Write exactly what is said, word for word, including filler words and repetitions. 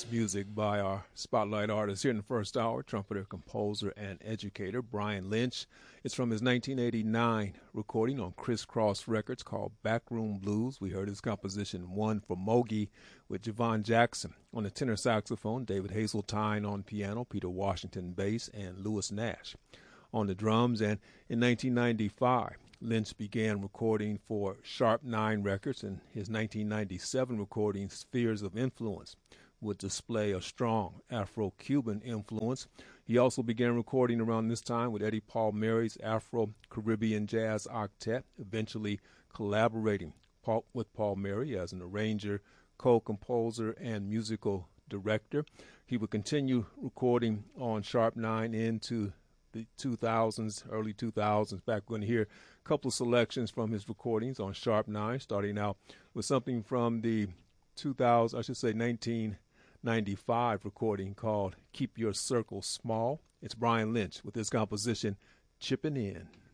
Jazz music by our spotlight artist here in the first hour, trumpeter, composer, and educator Brian Lynch. It's from his nineteen eighty-nine recording on Crisscross Records called Backroom Blues. We heard his composition One for Mogi with Javon Jackson on the tenor saxophone, David Hazeltine on piano, Peter Washington bass, and Lewis Nash on the drums. And in nineteen ninety-five, Lynch began recording for Sharp Nine Records, and his nineteen ninety-seven recording Spheres of Influence would display a strong Afro-Cuban influence. He also began recording around this time with Eddie Palmieri's Afro-Caribbean Jazz Octet, eventually collaborating Paul, with Palmieri as an arranger, co-composer, and musical director. He would continue recording on Sharp Nine into the two thousands, early two thousands. Back, we're going to hear a couple of selections from his recordings on Sharp Nine, starting out with something from the two thousand, I should say nineteen ninety-five recording called Keep Your Circle Small. It's Brian Lynch with his composition Chippin' In.